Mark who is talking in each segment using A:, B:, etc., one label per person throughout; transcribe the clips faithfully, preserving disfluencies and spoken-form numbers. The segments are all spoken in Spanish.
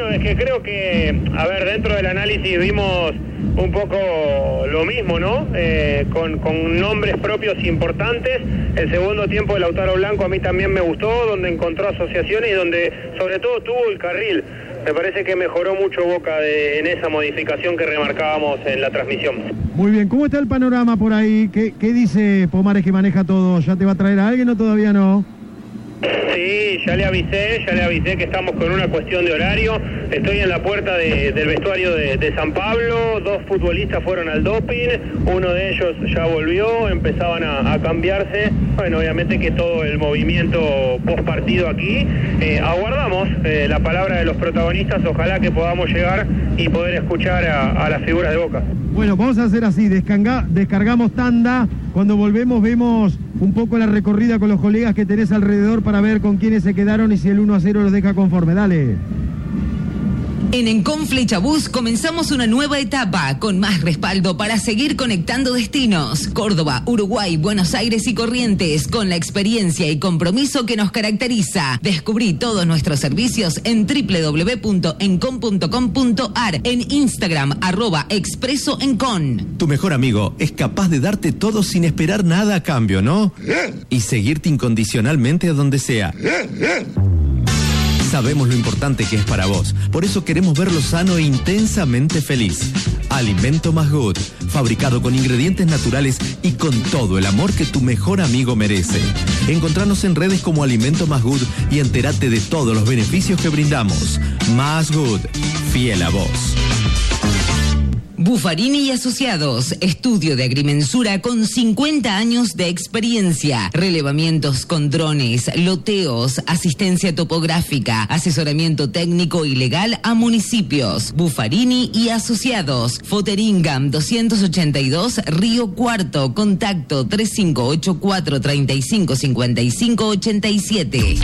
A: Bueno, es que creo que, a ver, dentro del análisis vimos un poco lo mismo, ¿no? Eh, con, con nombres propios importantes. El segundo tiempo de Lautaro Blanco a mí también me gustó, donde encontró asociaciones y donde sobre todo tuvo el carril. Me parece que mejoró mucho Boca de, en esa modificación que remarcábamos en la transmisión.
B: Muy bien, ¿cómo está el panorama por ahí? ¿Qué, qué dice Pomares que maneja todo? ¿Ya te va a traer a alguien o todavía no?
A: Sí, ya le avisé, ya le avisé que estamos con una cuestión de horario. Estoy en la puerta de, del vestuario de, de San Pablo, dos futbolistas fueron al doping, uno de ellos ya volvió, empezaban a, a cambiarse. Bueno, obviamente que todo el movimiento post partido aquí. Eh, aguardamos eh, la palabra de los protagonistas, ojalá que podamos llegar y poder escuchar a, a las figuras de Boca.
B: Bueno, vamos a hacer así, descarga, descargamos tanda, cuando volvemos vemos un poco la recorrida con los colegas que tenés alrededor para ver con quiénes se quedaron y si el uno a cero los deja conforme. Dale.
C: En Encon Flechabús comenzamos una nueva etapa con más respaldo para seguir conectando destinos. Córdoba, Uruguay, Buenos Aires y Corrientes, con la experiencia y compromiso que nos caracteriza. Descubrí todos nuestros servicios en doble u doble u doble u punto encon punto com punto a r, en Instagram, arroba Expreso Encon.
D: Tu mejor amigo es capaz de darte todo sin esperar nada a cambio, ¿no? Y seguirte incondicionalmente a donde sea. Sabemos lo importante que es para vos, por eso queremos verlo sano e intensamente feliz. Alimento Más Good, fabricado con ingredientes naturales y con todo el amor que tu mejor amigo merece. Encontranos en redes como Alimento Más Good y entérate de todos los beneficios que brindamos. Más Good, fiel a vos.
C: Buffarini y Asociados, estudio de agrimensura con cincuenta años de experiencia, relevamientos con drones, loteos, asistencia topográfica, asesoramiento técnico y legal a municipios. Buffarini y Asociados, Foteringam doscientos ochenta y dos, Río Cuarto, contacto tres cinco ocho cuatro, tres cinco cinco cinco ocho siete.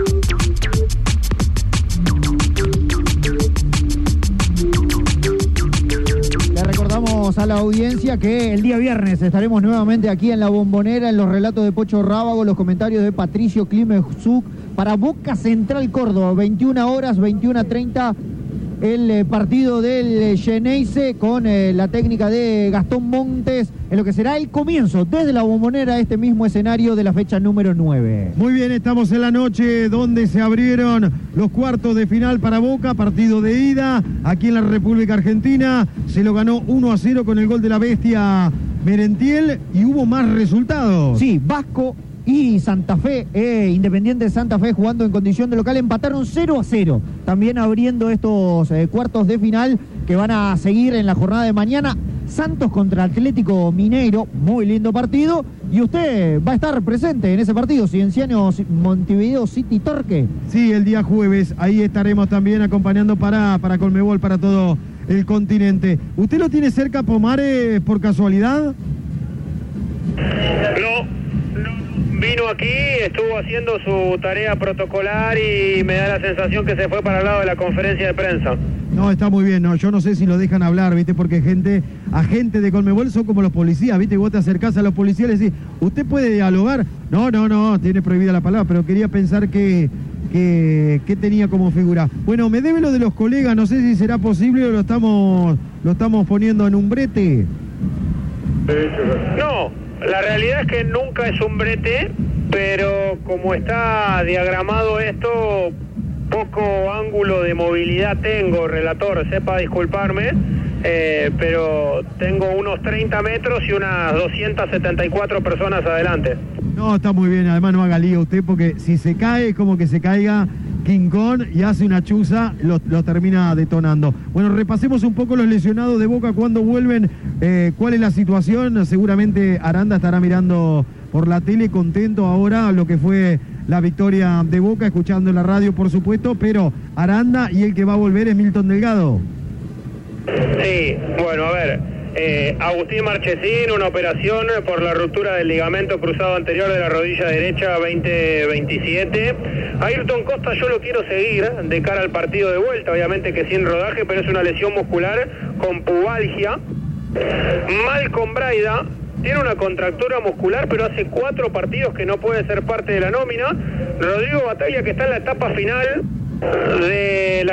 E: A la audiencia que el día viernes estaremos nuevamente aquí en La Bombonera, en los relatos de Pocho Rábago, los comentarios de Patricio Klimezuk para Boca Central Córdoba, veintiuna horas, veintiuna treinta, el eh, partido del Xeneize con eh, la técnica de Gastón Montes, en lo que será el comienzo desde La Bombonera, este mismo escenario de la fecha número nueve.
B: Muy bien, estamos en la noche donde se abrieron los cuartos de final para Boca, partido de ida aquí en la República Argentina, se lo ganó uno a cero con el gol de la bestia Merentiel y hubo más resultados.
E: Sí, Vasco y Santa Fe, eh, Independiente de Santa Fe jugando en condición de local, empataron cero a cero, también abriendo estos eh, cuartos de final que van a seguir en la jornada de mañana. Santos contra Atlético Mineiro, muy lindo partido, y usted va a estar presente en ese partido, Cienciano Montevideo City Torque.
B: Sí, el día jueves, ahí estaremos también acompañando para, para Conmebol, para todo el continente. ¿Usted lo tiene cerca, Pomares, por casualidad?
A: No. Vino aquí, estuvo haciendo su tarea protocolar y me da la sensación que se fue para el lado de la conferencia de prensa.
B: No, está muy bien, no, yo no sé si lo dejan hablar, ¿viste? Porque gente, agentes de Conmebol son como los policías, ¿viste? Vos te acercás a los policías y le decís, ¿usted puede dialogar? No, no, no, tiene prohibida la palabra, pero quería pensar que, que, que tenía como figura. Bueno, me debe lo de los colegas, no sé si será posible o lo estamos, lo estamos poniendo en un brete.
A: No. La realidad es que nunca es un brete, pero como está diagramado esto, poco ángulo de movilidad tengo, relator, sepa disculparme, eh, pero tengo unos treinta metros y unas doscientas setenta y cuatro personas adelante.
B: No, está muy bien, además no haga lío usted, porque si se cae es como que se caiga King Kong y hace una chuza, lo, lo termina detonando. Bueno, repasemos un poco los lesionados de Boca, cuando vuelven, eh, cuál es la situación. Seguramente Aranda estará mirando por la tele, contento ahora lo que fue la victoria de Boca, escuchando en la radio por supuesto, pero Aranda, y el que va a volver es Milton Delgado.
A: Sí, bueno, a ver, eh, Agustín Marchesín, una operación por la ruptura del ligamento cruzado anterior de la rodilla derecha veinte veintisiete. Ayrton Costa yo lo quiero seguir de cara al partido de vuelta, obviamente que sin rodaje, pero es una lesión muscular con pubalgia. Malcolm Braida tiene una contractura muscular, pero hace cuatro partidos que no puede ser parte de la nómina. Rodrigo Bataglia, que está en la etapa final de la